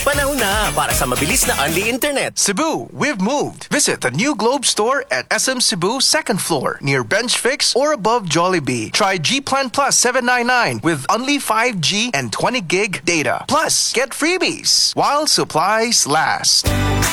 Panahon na para sa mabilis na unli internet. Cebu, we've moved. Visit the new Globe store at SM Cebu 2nd floor near Bench Fix or above Jollibee. Try G Plan Plus 799 with only 5G and 20 gig data. Plus, get freebies while supplies last.